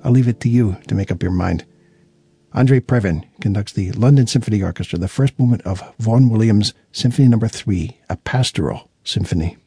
I'll leave it to you to make up your mind. Andre Previn conducts the London Symphony Orchestra, the first movement of Vaughan Williams' Symphony No. 3, a pastoral symphony.